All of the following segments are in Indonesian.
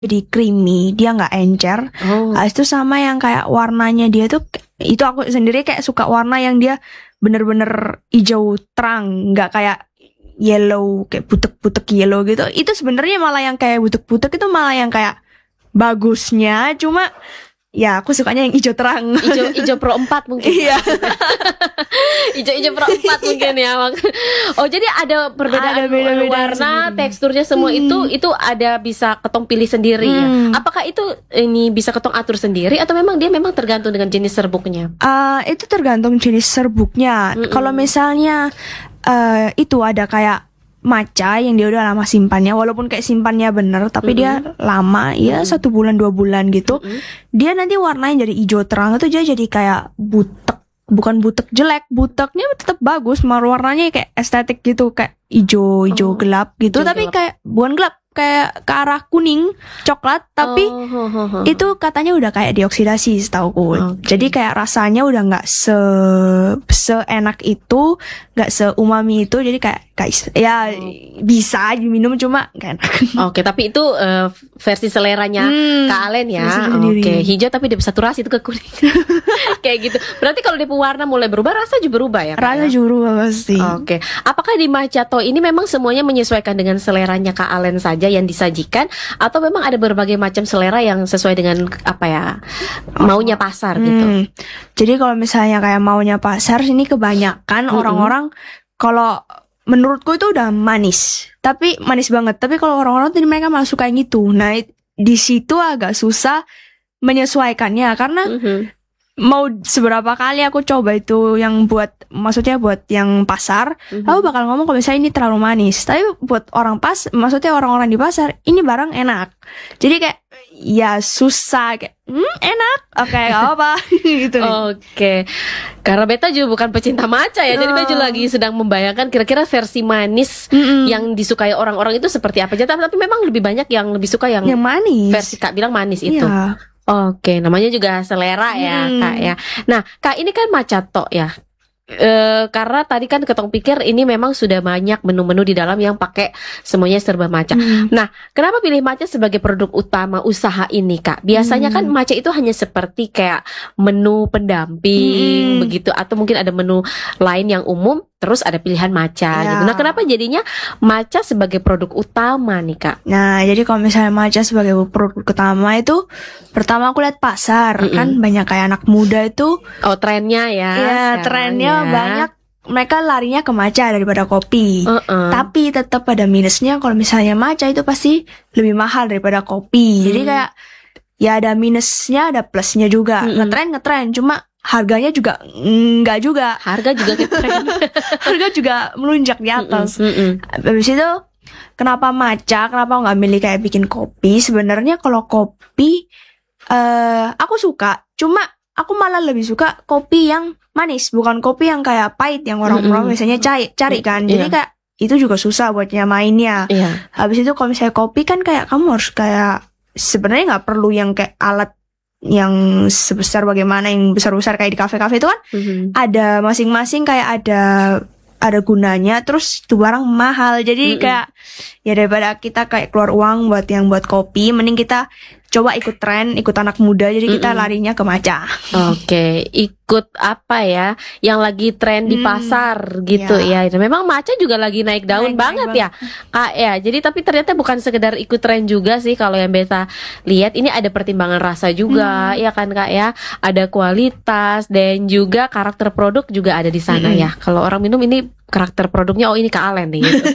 jadi creamy, dia nggak encer. Habis itu sama yang kayak warnanya dia tuh, itu aku sendiri kayak suka warna yang dia bener-bener hijau terang, nggak kayak yellow, kayak butek-butek yellow gitu. Itu sebenarnya malah yang kayak butek-butek itu malah yang kayak bagusnya, cuma ya aku sukanya yang hijau terang. Hijau Pro 4 mungkin. Iya. Hijau Pro 4 mungkin ya. Oh, jadi ada perbedaan warna, teksturnya semua itu ada bisa ketong pilih sendiri ya. Apakah itu ini bisa ketong atur sendiri atau memang dia memang tergantung dengan jenis serbuknya? Itu tergantung jenis serbuknya. Kalau misalnya itu ada kayak matcha yang dia udah lama simpannya, walaupun kayak simpannya bener tapi dia lama ya 1 bulan 2 bulan gitu, dia nanti warnanya jadi hijau terang, itu dia jadi kayak butek, bukan butek jelek, buteknya tetap bagus, warnanya kayak estetik gitu, kayak hijau gelap gitu, tapi kayak bukan gelap, kayak ke arah kuning coklat, tapi itu katanya udah kayak dioksidasi setauku. Jadi kayak rasanya udah nggak seenak itu, nggak seumami itu, jadi kayak ya bisa diminum cuma nggak enak. Tapi itu versi seleranya Kak Alen ya. Hijau tapi dia saturasi itu ke kuning. Kayak gitu. Berarti kalau dia warna mulai berubah, rasa juga berubah ya? Rasa juga berubah pasti. Apakah di Macchiato ini memang semuanya menyesuaikan dengan seleranya Kak Alen saja yang disajikan, atau memang ada berbagai macam selera yang sesuai dengan apa ya, maunya pasar gitu? Jadi kalau misalnya kayak maunya pasar sini kebanyakan orang-orang, kalau menurutku itu udah manis, tapi manis banget. Tapi kalau orang-orang tadi mereka malah suka yang gitu. Nah, di situ agak susah menyesuaikannya karena mau seberapa kali aku coba itu yang maksudnya buat yang pasar, aku bakal ngomong kalau misalnya ini terlalu manis. Tapi buat maksudnya orang-orang di pasar, ini barang enak. Jadi kayak ya susah, kayak enak, gak apa gitu. Karena beta juga bukan pecinta matcha ya, jadi beta juga lagi sedang membayangkan kira-kira versi manis yang disukai orang-orang itu seperti apa. Tapi memang lebih banyak yang lebih suka yang manis. Versi Kak bilang manis itu. Namanya juga selera ya Kak ya. Nah Kak, ini kan Macchiato ya. Karena tadi kan ketong pikir ini memang sudah banyak menu-menu di dalam yang pakai semuanya serba matcha. Nah, kenapa pilih matcha sebagai produk utama usaha ini Kak? Biasanya kan matcha itu hanya seperti kayak menu pendamping begitu, atau mungkin ada menu lain yang umum, terus ada pilihan matcha gitu. Nah, kenapa jadinya matcha sebagai produk utama nih Kak? Nah, jadi kalau misalnya matcha sebagai produk utama itu, pertama aku lihat pasar, kan banyak kayak anak muda itu. Trennya ya. Iya, trennya banyak, mereka larinya ke matcha daripada kopi. Tapi tetap ada minusnya, kalau misalnya matcha itu pasti lebih mahal daripada kopi. Jadi kayak ya ada minusnya, ada plusnya juga. Ngetren, cuma harganya juga enggak juga. Harga juga ngetren. Harga juga melunjak di atas. Habis itu kenapa matcha? Kenapa nggak milih kayak bikin kopi? Sebenarnya kalau kopi aku suka, cuma aku malah lebih suka kopi yang manis, bukan kopi yang kayak pahit yang orang-orang biasanya cari kan. Jadi kayak itu juga susah buat nyamainnya. Habis itu kalau misalnya kopi kan kayak kamu harus kayak sebenarnya nggak perlu yang kayak alat yang sebesar bagaimana yang besar-besar kayak di kafe-kafe itu kan. Ada masing-masing kayak ada gunanya, terus itu barang mahal. Jadi kayak ya daripada kita kayak keluar uang buat kopi, mending kita coba ikut tren, ikut anak muda. Jadi kita larinya ke matcha. Ikut apa ya yang lagi tren di pasar gitu ya. Memang matcha juga lagi naik daun banget ya Kak ya. Jadi tapi ternyata bukan sekedar ikut tren juga sih. Kalau yang beta lihat ini ada pertimbangan rasa juga ya kan Kak ya. Ada kualitas dan juga karakter produk juga ada di sana ya. Kalau orang minum ini karakter produknya, ini Kak Alen nih gitu.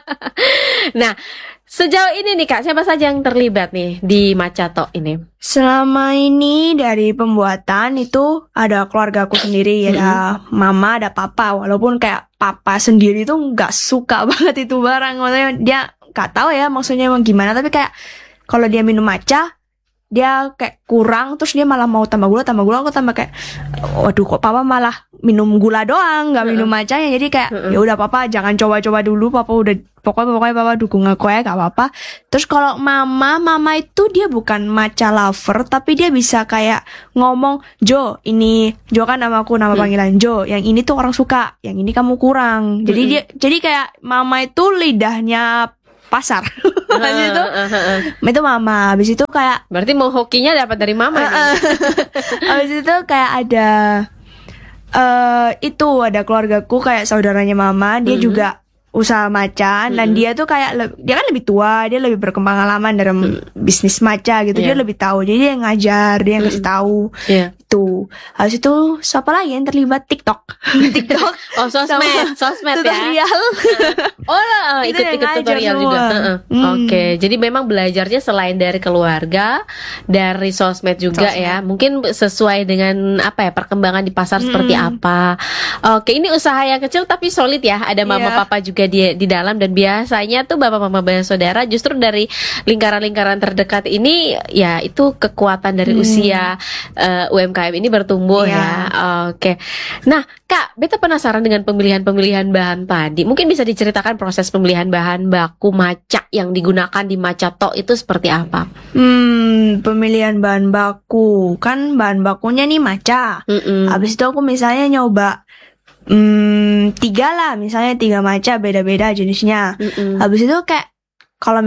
Nah, sejauh ini nih Kak, siapa saja yang terlibat nih di Macchiato ini? Selama ini dari pembuatan itu ada keluarga aku sendiri, ada mama, ada papa. Walaupun kayak papa sendiri tuh nggak suka banget itu barang, maksudnya dia nggak tahu ya maksudnya emang gimana. Tapi kayak kalau dia minum matcha, dia kayak kurang, terus dia malah mau tambah gula. Aku tambah kayak, waduh kok papa malah minum gula doang, nggak minum matchanya. Jadi kayak ya udah papa jangan coba-coba dulu, papa udah pokoknya papa dukung aku ya, gak apa-apa. Terus kalau mama itu dia bukan matcha lover, tapi dia bisa kayak ngomong, Jo kan nama panggilan Jo, yang ini tuh orang suka, yang ini kamu kurang. Jadi jadi kayak mama itu lidahnya pasar. Itu mama. Habis itu kayak berarti mau hokinya dapat dari mama nih. habis itu kayak ada itu ada keluargaku kayak saudaranya mama, dia juga usaha maca, dan dia tuh kayak dia kan lebih tua, dia lebih berpengalaman dalam bisnis maca gitu, dia lebih tahu, jadi dia yang ngajar, dia yang kasih tahu. Itu habis itu siapa lagi yang terlibat? TikTok. Oh, sosmed tutorial. Ya. Ikut tutorial juga. Oke, jadi memang belajarnya selain dari keluarga, dari sosmed juga ya. Mungkin sesuai dengan apa ya, perkembangan di pasar seperti apa. Oke, ini usaha yang kecil tapi solid ya. Ada mama papa juga di dalam, dan biasanya tuh bapak mama saudara justru dari lingkaran-lingkaran terdekat ini ya, itu kekuatan dari usia UMKM ini bertumbuh ya. Oke. Nah, Kak, beta penasaran dengan pemilihan bahan tadi. Mungkin bisa diceritakan proses pemilihan bahan baku maca yang digunakan di Macato itu seperti apa? Pemilihan bahan baku, kan bahan bakunya nih maca. Habis itu aku misalnya nyoba 3 lah, misalnya 3 maca beda-beda jenisnya. Habis itu kayak kalau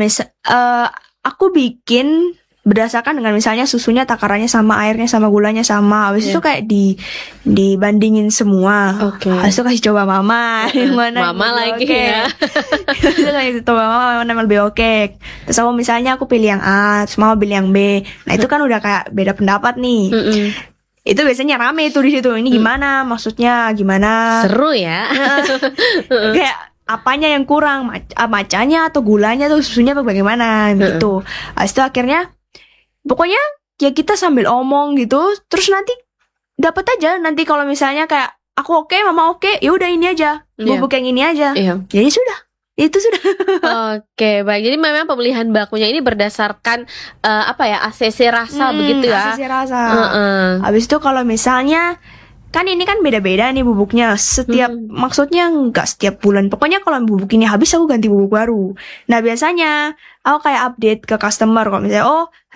aku bikin berdasarkan dengan misalnya susunya takarannya sama, airnya sama, gulanya sama. Habis itu kayak dibandingin semua. Habis itu kasih coba mama yang mana mama lagi ya. Habis itu kasih coba mama mana lebih oke. Terus aku misalnya aku pilih yang A, terus mama pilih yang B. Nah itu kan udah kayak beda pendapat nih. Itu biasanya rame tuh di situ. Ini gimana? Maksudnya gimana? Seru ya. Kayak apanya yang kurang? Macanya atau gulanya atau susunya atau bagaimana gitu. Habis itu akhirnya pokoknya ya kita sambil omong gitu, terus nanti dapat aja. Nanti kalau misalnya kayak aku oke, mama oke, ya udah ini aja, bubuk yang ini aja. Jadi sudah, itu sudah. Oke, baik. Jadi memang pemilihan bakunya ini berdasarkan apa ya, ACC rasa begitu ya. ACC rasa. Habis itu kalau misalnya kan ini kan beda-beda nih bubuknya setiap, maksudnya nggak setiap bulan, pokoknya kalau bubuk ini habis aku ganti bubuk baru. Nah biasanya aku kayak update ke customer kalau misalnya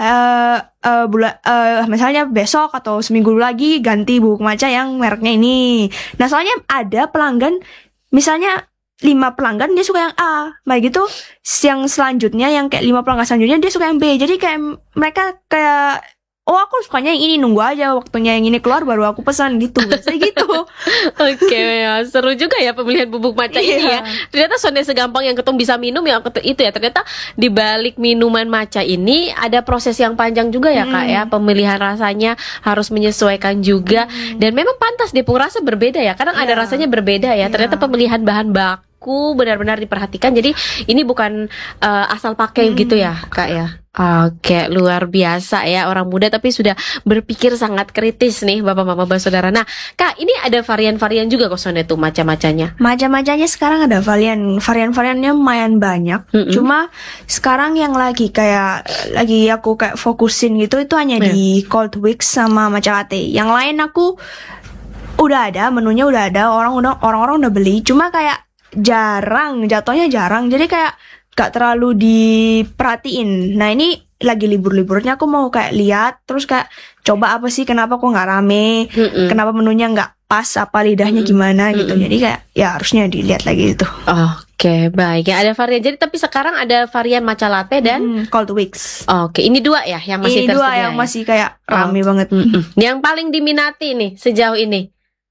misalnya besok atau seminggu lagi ganti bubuk maca yang mereknya ini. Nah soalnya ada pelanggan misalnya 5 pelanggan dia suka yang A, baik gitu yang selanjutnya yang kayak 5 pelanggan selanjutnya dia suka yang B. Jadi kayak mereka kayak aku sukanya yang ini, nunggu aja waktunya yang ini keluar baru aku pesan gitu. Biasanya gitu. Oke, ya, seru juga ya pemilihan bubuk maca ini ya. Ternyata sonde segampang yang ketemu bisa minum ya itu ya. Ternyata di balik minuman maca ini ada proses yang panjang juga ya Kak ya. Pemilihan rasanya harus menyesuaikan juga, dan memang pantas Depung rasa berbeda ya. Kadang ada rasanya berbeda ya. Ternyata pemilihan bahan baku benar-benar diperhatikan. Jadi ini bukan asal pakai gitu ya Kak ya. Oke, luar biasa ya, orang muda tapi sudah berpikir sangat kritis nih bapak mama saudara. Nah Kak, ini ada varian-varian juga kok sonde tuh maca-macanya. Maca-macanya sekarang ada varian-variannya lumayan banyak. Cuma sekarang yang lagi aku kayak fokusin gitu itu hanya di cold wix sama matcha latte. Yang lain aku udah ada, menunya udah ada, orang-orang udah beli. Cuma kayak jatuhnya jarang. Jadi kayak gak terlalu diperhatiin. Nah ini lagi libur-liburnya aku mau kayak lihat, terus kayak coba apa sih, kenapa kok nggak rame, kenapa menunya nggak pas, apa lidahnya gimana gitu. Jadi kayak ya harusnya dilihat lagi itu. Oke, baik ya, ada varian. Jadi tapi sekarang ada varian matcha latte dan cold wix. Oke, ini 2 ya yang masih tersedia. Ini 2 yang masih kayak rame banget. Yang paling diminati nih sejauh ini?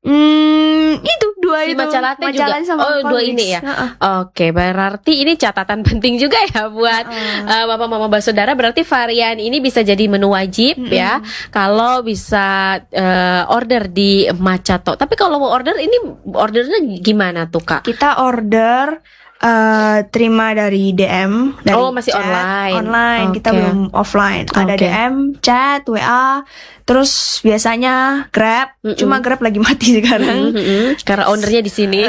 Itu 2 si itu matcha latte juga. Sama 2 ini ya. Oke, berarti ini catatan penting juga ya buat bapak mama saudara. Berarti varian ini bisa jadi menu wajib ya kalau bisa order di Macato. Tapi kalau mau order ini ordernya gimana tuh Kak? Kita order terima dari DM, dari masih chat, online. Okay. Kita belum offline. Ada DM, chat, WA, terus biasanya Grab. Cuma Grab lagi mati sekarang. Karena ownernya di sini.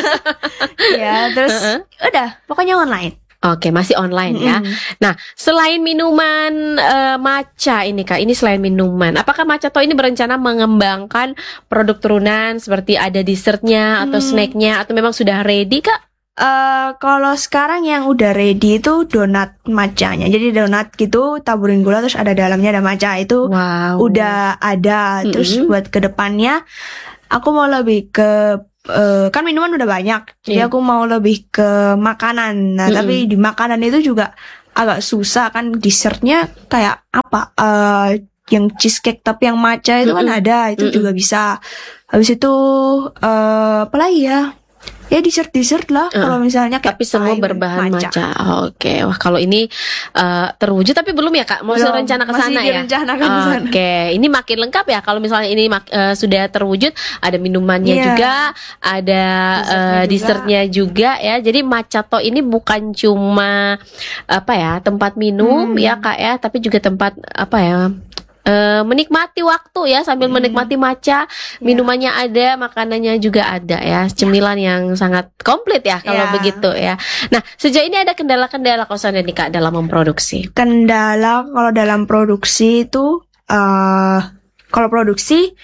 Ya, terus udah, pokoknya online. Oke, masih online ya. Nah, selain minuman matcha ini Kak, ini selain minuman, apakah Macato ini berencana mengembangkan produk turunan seperti ada dessertnya atau snacknya, atau memang sudah ready Kak? Kalau sekarang yang udah ready itu donat macanya. Jadi donat gitu taburin gula terus ada dalamnya ada matcha itu. Wow. Udah ada. Terus buat kedepannya aku mau lebih ke kan minuman udah banyak, jadi aku mau lebih ke makanan. Nah, tapi di makanan itu juga agak susah kan, dessertnya kayak apa? Yang cheesecake tapi yang matcha itu kan ada, itu juga bisa. Habis itu apa lagi ya? Ya dessert lah kalau misalnya kayak tapi semua berbahan matcha. Oke. Wah, kalau ini terwujud tapi belum ya Kak? Mau rencana ke sana ya? Oke. Ini makin lengkap ya kalau misalnya ini sudah terwujud, ada minumannya juga, ada dessertnya juga ya. Jadi Maccato ini bukan cuma apa ya, tempat minum ya Kak ya, tapi juga tempat apa ya? Menikmati waktu ya, sambil menikmati matcha, minumannya ada, makanannya juga ada ya, cemilan yang sangat komplit ya kalau begitu ya. Nah, sejauh ini ada kendala-kendala kosannya nih Kak dalam memproduksi? Kendala kalau dalam produksi itu kalau produksi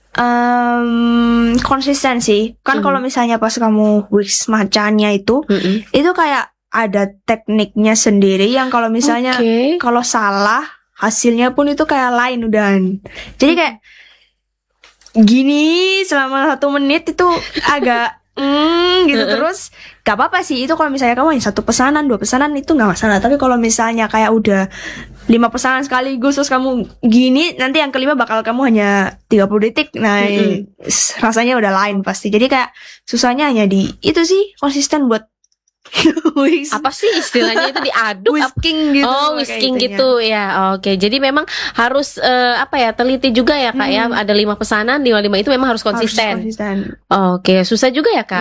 konsistensi kan. Kalau misalnya pas kamu whisk matchanya itu kayak ada tekniknya sendiri yang kalau misalnya kalau salah hasilnya pun itu kayak lain udahan. Jadi kayak gini selama 1 menit itu agak gitu. Terus gak apa-apa sih itu kalau misalnya kamu hanya 1 pesanan 2 pesanan itu gak masalah. Tapi kalau misalnya kayak udah 5 pesanan sekaligus terus kamu gini, nanti yang kelima bakal kamu hanya 30 detik. Nah rasanya udah lain pasti. Jadi kayak susahnya hanya di itu sih, konsisten buat apa sih istilahnya itu, diaduk whisking gitu. Whisking gitu ya. Oke. Jadi memang harus apa ya, teliti juga ya Kak ya. Ada 5 pesanan, 5 itu memang harus konsisten. Oke, susah juga ya Kak.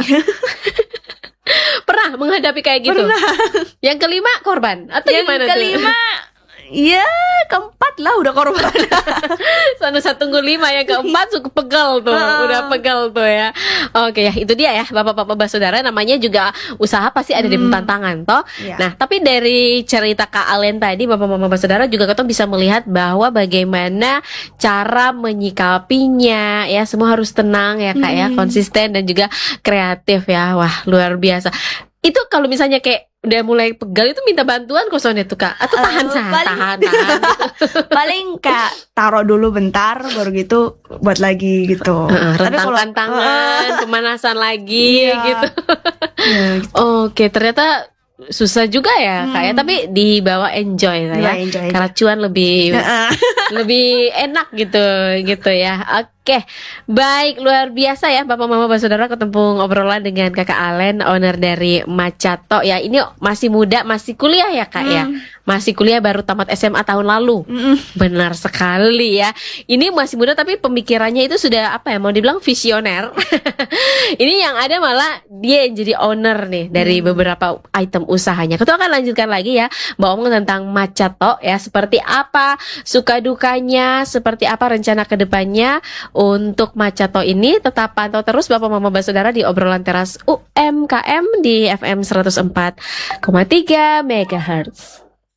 Pernah menghadapi kayak gitu? Pernah. Yang kelima korban atau gimana tuh? Yang kelima ya keempat lah udah korban. Sana 1 tunggu 5, yang keempat cukup pegel tuh, udah pegel tuh ya. Oke ya, itu dia ya bapak-bapak saudara, namanya juga usaha pasti ada di tantangan toh. Nah, tapi dari cerita Kak Alen tadi, bapak-bapak saudara juga kita bisa melihat bahwa bagaimana cara menyikapinya ya, semua harus tenang ya Kak ya, konsisten dan juga kreatif ya. Wah, luar biasa. Itu kalau misalnya kayak udah mulai pegal itu minta bantuan kosannya tuh Kak, atau tahan gitu. Paling Kak taruh dulu bentar baru gitu buat lagi gitu. Rentangkan tangan, pemanasan lagi gitu. Oke, ternyata susah juga ya Kak ya, tapi dibawa enjoy lah ya. Karena cuan lebih enak gitu ya. Oke, baik, luar biasa ya Bapak Mama Saudara, ketemu obrolan dengan Kakak Alen, owner dari Maccato ya. Ini masih muda, masih kuliah ya Kak ya. Masih kuliah, baru tamat SMA tahun lalu. Benar sekali ya. Ini masih muda tapi pemikirannya itu sudah apa ya, mau dibilang visioner. Ini yang ada malah dia yang jadi owner nih dari beberapa item usahanya. Kita akan lanjutkan lagi ya, ngomong tentang Maccato ya, seperti apa suka dukanya, seperti apa rencana kedepannya untuk Maccato ini. Tetap pantau terus Bapak Mama Saudara di obrolan teras UMKM di FM 104,3 MHz.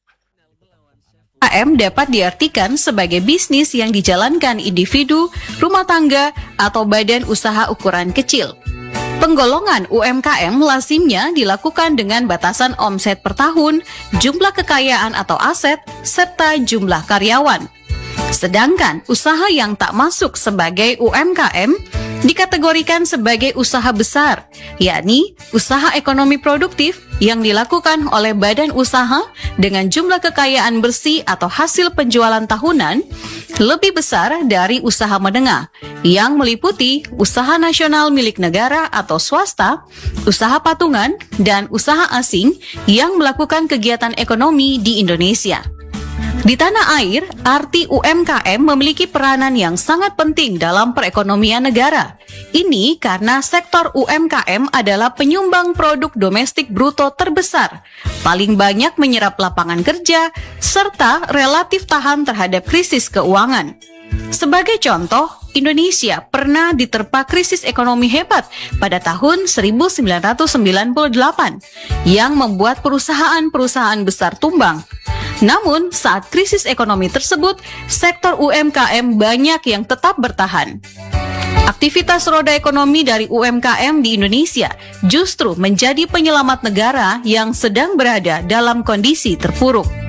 UMKM dapat diartikan sebagai bisnis yang dijalankan individu, rumah tangga, atau badan usaha ukuran kecil. Penggolongan UMKM lazimnya dilakukan dengan batasan omset per tahun, jumlah kekayaan atau aset, serta jumlah karyawan. Sedangkan usaha yang tak masuk sebagai UMKM dikategorikan sebagai usaha besar, yakni usaha ekonomi produktif yang dilakukan oleh badan usaha dengan jumlah kekayaan bersih atau hasil penjualan tahunan lebih besar dari usaha menengah, yang meliputi usaha nasional milik negara atau swasta, usaha patungan, dan usaha asing yang melakukan kegiatan ekonomi di Indonesia. Di tanah air, arti UMKM memiliki peranan yang sangat penting dalam perekonomian negara. Ini karena sektor UMKM adalah penyumbang produk domestik bruto terbesar, paling banyak menyerap lapangan kerja, serta relatif tahan terhadap krisis keuangan. Sebagai contoh, Indonesia pernah diterpa krisis ekonomi hebat pada tahun 1998 yang membuat perusahaan-perusahaan besar tumbang. Namun, saat krisis ekonomi tersebut, sektor UMKM banyak yang tetap bertahan. Aktivitas roda ekonomi dari UMKM di Indonesia justru menjadi penyelamat negara yang sedang berada dalam kondisi terpuruk.